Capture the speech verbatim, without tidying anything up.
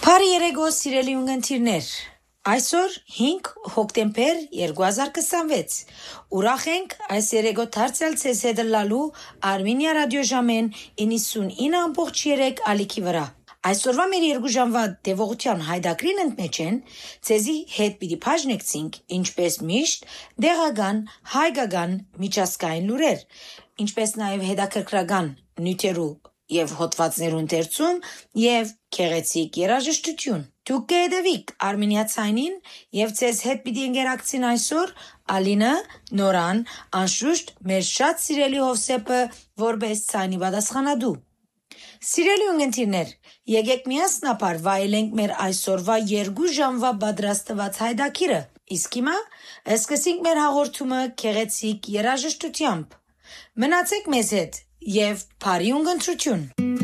Բարի երեկո, սիրելի ունկնդիրներ։ Այսօր հինգ հոկտեմբեր երկու հազար քսանվեց։ Ուրախ ենք այս երեկո դարձյալ ցեզ հետ լալու Armenia ռադիոժամեն իննսունինը ամբողջ երեք ալիքի վրա։ Այսօրվա մեր երկու ժամվա տևողության հայդակրին ընդմեջեն ցեզի հետ պիտի բաժնեկցենք ինչպես միշտ դեղական, հայկական, միջազգային լուրեր, ինչպես նաև հետաքրքրական նյութերու եւ հոդվածներու ընթերցում եւ քեղեցիկ երաժշտություն։ Դուք կհետևիք Armenia-ցայնին եւ ցեզ հետ պիտի ընկերակցին այսօր Ալինը, Նորան, անշուշտ մեր շատ սիրելի Հովսեփը որպես ցայնի պատասխանատու։ Սիրելի ունկնդիրներ, եկեք միասնաբար վայելենք մեր այսօրվա երկու ժամվա պատրաստված հայդակիրը։ Իսկ հիմա սկսենք մեր հաղորդումը քեղեցիկ երաժշտությամբ։ Մնացեք մեզ հետ եւ բարի ունկնդրություն։